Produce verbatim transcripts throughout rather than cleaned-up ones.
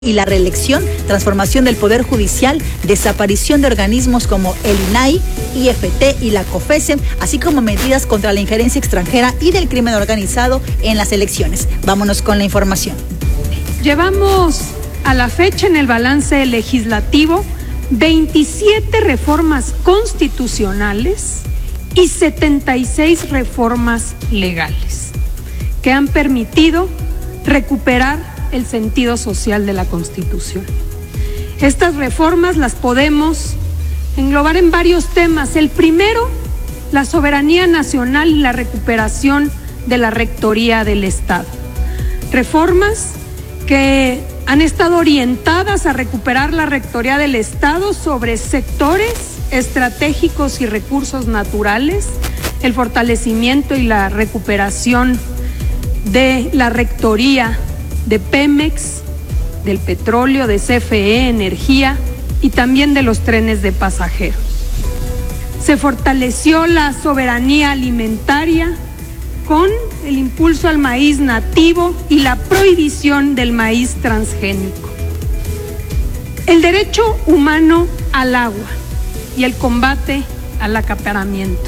y la reelección, transformación del Poder Judicial, desaparición de organismos como el I N A I, I F T y la COFESE, así como medidas contra la injerencia extranjera y del crimen organizado en las elecciones. Vámonos con la información. Llevamos a la fecha en el balance legislativo veintisiete reformas constitucionales y setenta y seis reformas legales que han permitido recuperar el sentido social de la Constitución. Estas reformas las podemos englobar en varios temas. El primero, la soberanía nacional y la recuperación de la rectoría del Estado. Reformas que han estado orientadas a recuperar la rectoría del Estado sobre sectores estratégicos y recursos naturales, el fortalecimiento y la recuperación de la rectoría de Pemex, del petróleo, de C F E, energía y también de los trenes de pasajeros. Se fortaleció la soberanía alimentaria con el impulso al maíz nativo y la prohibición del maíz transgénico. El derecho humano al agua y el combate al acaparamiento.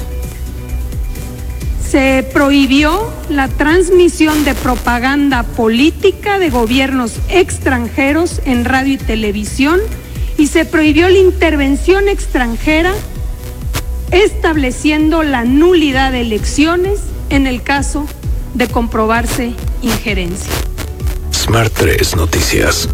Se prohibió la transmisión de propaganda política de gobiernos extranjeros en radio y televisión y se prohibió la intervención extranjera, estableciendo la nulidad de elecciones en el caso de comprobarse injerencia. Smart tres Noticias.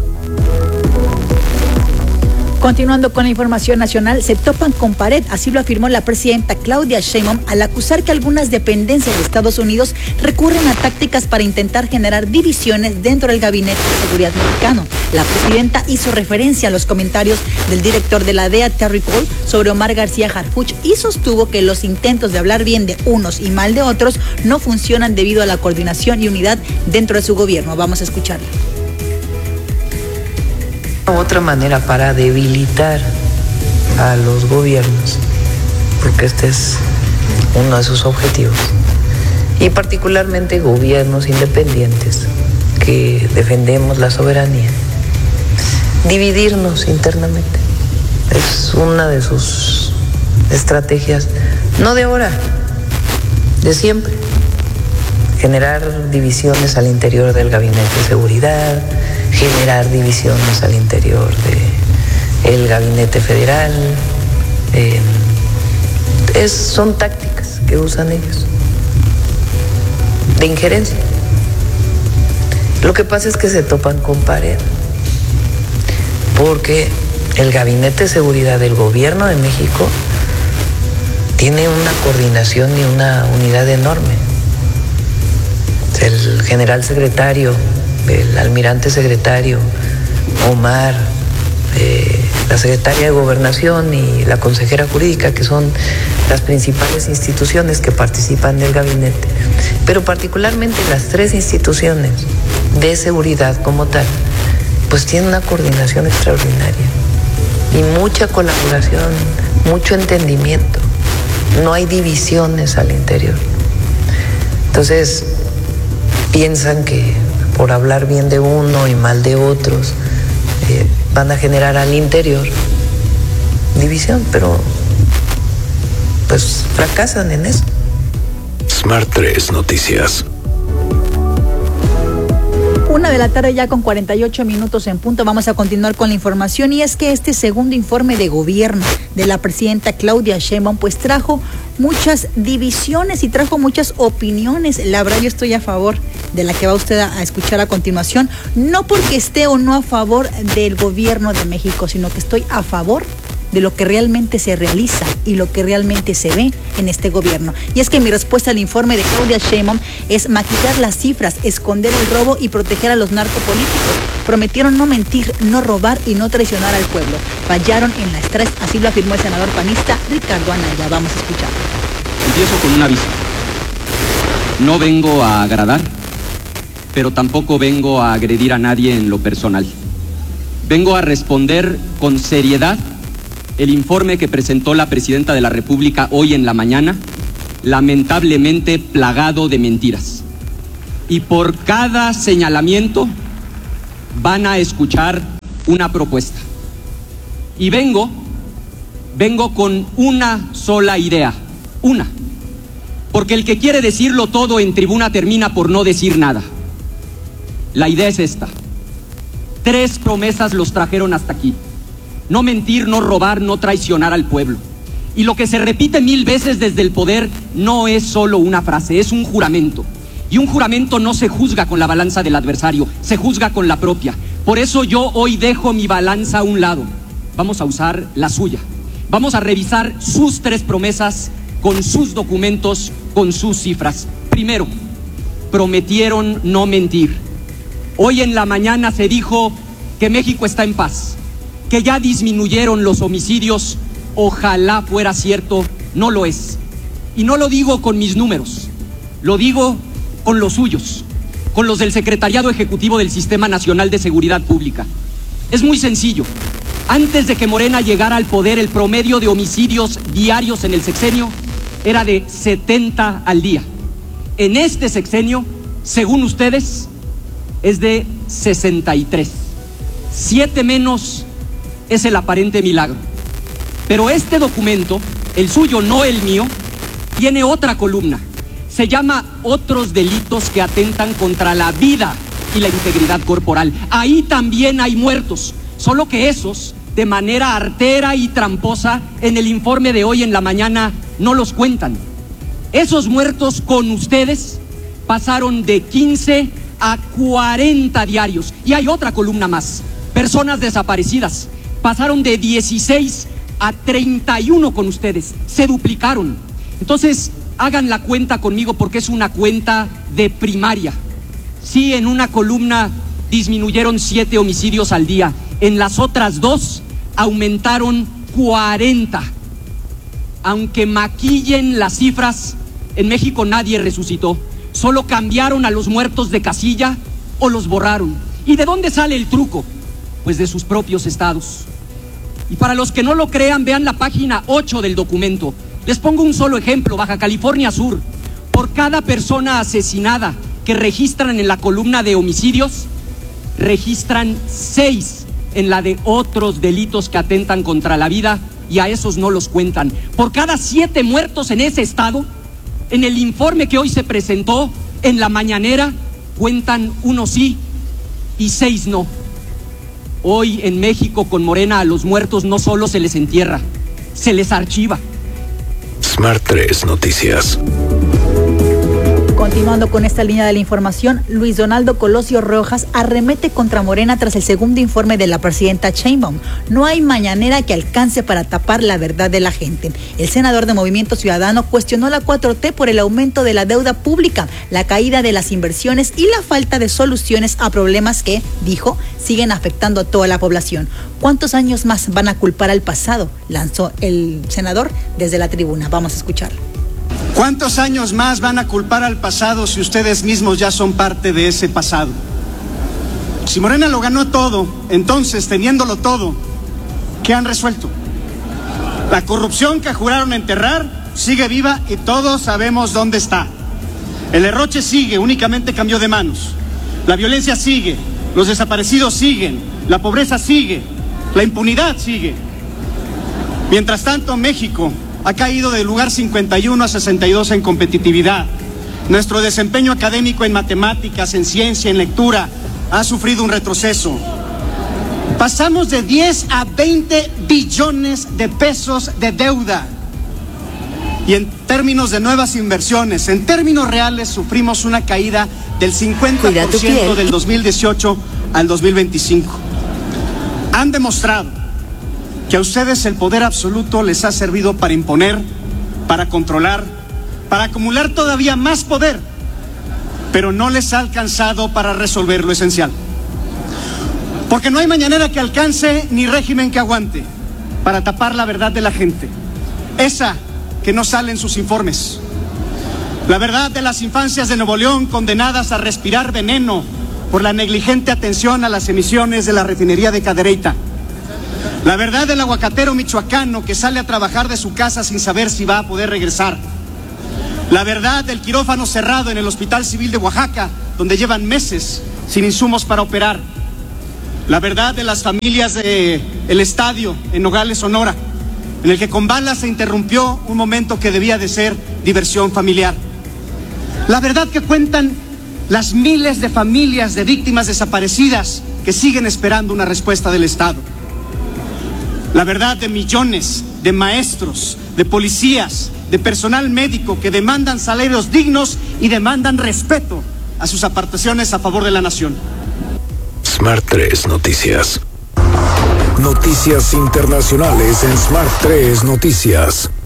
Continuando con la información nacional, se topan con pared, así lo afirmó la presidenta Claudia Sheinbaum al acusar que algunas dependencias de Estados Unidos recurren a tácticas para intentar generar divisiones dentro del Gabinete de Seguridad mexicano. La presidenta hizo referencia a los comentarios del director de la D E A, Terry Cole, sobre Omar García Harfuch y sostuvo que los intentos de hablar bien de unos y mal de otros no funcionan debido a la coordinación y unidad dentro de su gobierno. Vamos a escucharla. Otra manera para debilitar a los gobiernos, porque este es uno de sus objetivos, y particularmente gobiernos independientes que defendemos la soberanía, dividirnos internamente. Es una de sus estrategias, no de ahora, de siempre. Generar divisiones al interior del Gabinete de Seguridad, generar divisiones al interior del Gabinete Federal. Eh, es, son tácticas que usan ellos de injerencia. Lo que pasa es que se topan con pared, porque el Gabinete de Seguridad del Gobierno de México tiene una coordinación y una unidad enorme. El general secretario, el almirante secretario, Omar, eh, la secretaria de Gobernación y la consejera jurídica, que son las principales instituciones que participan del gabinete, pero particularmente las tres instituciones de seguridad como tal, pues tienen una coordinación extraordinaria y mucha colaboración, mucho entendimiento. No hay divisiones al interior. Entonces, piensan que por hablar bien de uno y mal de otros eh, van a generar al interior división, pero pues fracasan en eso. Smart tres Noticias. Una de la tarde ya con cuarenta y ocho minutos en punto. Vamos a continuar con la información y es que este segundo informe de gobierno de la presidenta Claudia Sheinbaum pues trajo muchas divisiones y trajo muchas opiniones. La verdad yo estoy a favor de la que va usted a escuchar a continuación, no porque esté o no a favor del gobierno de México, sino que estoy a favor de lo que realmente se realiza y lo que realmente se ve en este gobierno. Y es que mi respuesta al informe de Claudia Sheinbaum es maquillar las cifras, esconder el robo y proteger a los narcopolíticos. Prometieron no mentir, no robar y no traicionar al pueblo. Fallaron en las tres, así lo afirmó el senador panista Ricardo Anaya. Vamos a escuchar. Empiezo con un aviso. No vengo a agradar, pero tampoco vengo a agredir a nadie en lo personal. Vengo a responder con seriedad el informe que presentó la presidenta de la República hoy en la mañana, lamentablemente plagado de mentiras. Y por cada señalamiento van a escuchar una propuesta. Y vengo, vengo con una sola idea, una. Porque el que quiere decirlo todo en tribuna termina por no decir nada. La idea es esta. Tres promesas los trajeron hasta aquí. No mentir, no robar, no traicionar al pueblo. Y lo que se repite mil veces desde el poder no es solo una frase, es un juramento. Y un juramento no se juzga con la balanza del adversario, se juzga con la propia. Por eso yo hoy dejo mi balanza a un lado. Vamos a usar la suya. Vamos a revisar sus tres promesas con sus documentos, con sus cifras. Primero, prometieron no mentir. Hoy en la mañana se dijo que México está en paz, que ya disminuyeron los homicidios. Ojalá fuera cierto, no lo es. Y no lo digo con mis números, lo digo con los suyos, con los del Secretariado Ejecutivo del Sistema Nacional de Seguridad Pública. Es muy sencillo. Antes de que Morena llegara al poder, el promedio de homicidios diarios en el sexenio era de setenta al día. En este sexenio, según ustedes, es de sesenta y tres. Siete menos es el aparente milagro. Pero este documento, el suyo, no el mío, tiene otra columna. Se llama Otros delitos que atentan contra la vida y la integridad corporal. Ahí también hay muertos, solo que esos, de manera artera y tramposa, en el informe de hoy en la mañana no los cuentan. Esos muertos con ustedes pasaron de quince a cuarenta diarios. Y hay otra columna más. Personas desaparecidas pasaron de dieciséis a treinta y uno con ustedes, se duplicaron. Entonces, hagan la cuenta conmigo porque es una cuenta de primaria. Sí, en una columna disminuyeron siete homicidios al día, en las otras dos aumentaron cuarenta. Aunque maquillen las cifras, en México nadie resucitó, solo cambiaron a los muertos de casilla o los borraron. ¿Y de dónde sale el truco? Pues de sus propios estados. Y para los que no lo crean, vean la página ocho del documento. Les pongo un solo ejemplo: Baja California Sur. Por cada persona asesinada que registran en la columna de homicidios, registran seis en la de otros delitos que atentan contra la vida, y a esos no los cuentan. Por cada siete muertos en ese estado, en el informe que hoy se presentó en la mañanera, cuentan uno sí y seis no. Hoy en México, con Morena, a los muertos no solo se les entierra, se les archiva. Smart tres Noticias. Continuando con esta línea de la información, Luis Donaldo Colosio Rojas arremete contra Morena tras el segundo informe de la presidenta Sheinbaum. No hay mañanera que alcance para tapar la verdad de la gente. El senador de Movimiento Ciudadano cuestionó la cuatro T por el aumento de la deuda pública, la caída de las inversiones y la falta de soluciones a problemas que, dijo, siguen afectando a toda la población. ¿Cuántos años más van a culpar al pasado?, lanzó el senador desde la tribuna. Vamos a escucharlo. ¿Cuántos años más van a culpar al pasado si ustedes mismos ya son parte de ese pasado? Si Morena lo ganó todo, entonces, teniéndolo todo, ¿qué han resuelto? La corrupción que juraron enterrar sigue viva y todos sabemos dónde está. El derroche sigue, únicamente cambió de manos. La violencia sigue, los desaparecidos siguen, la pobreza sigue, la impunidad sigue. Mientras tanto, México ha caído del lugar cincuenta y uno a sesenta y dos en competitividad. Nuestro desempeño académico en matemáticas, en ciencia, en lectura, ha sufrido un retroceso. Pasamos de diez a veinte billones de pesos de deuda. Y en términos de nuevas inversiones, en términos reales, sufrimos una caída del cincuenta por ciento del dos mil dieciocho al dos mil veinticinco. Han demostrado que a ustedes el poder absoluto les ha servido para imponer, para controlar, para acumular todavía más poder, pero no les ha alcanzado para resolver lo esencial. Porque no hay mañanera que alcance ni régimen que aguante para tapar la verdad de la gente, esa que no sale en sus informes. La verdad de las infancias de Nuevo León condenadas a respirar veneno por la negligente atención a las emisiones de la refinería de Cadereyta. La verdad del aguacatero michoacano que sale a trabajar de su casa sin saber si va a poder regresar. La verdad del quirófano cerrado en el Hospital Civil de Oaxaca, donde llevan meses sin insumos para operar. La verdad de las familias de el estadio en Nogales, Sonora, en el que con balas se interrumpió un momento que debía de ser diversión familiar. La verdad que cuentan las miles de familias de víctimas desaparecidas que siguen esperando una respuesta del Estado. La verdad de millones de maestros, de policías, de personal médico que demandan salarios dignos y demandan respeto a sus aportaciones a favor de la nación. Smart tres Noticias. Noticias internacionales en Smart tres Noticias.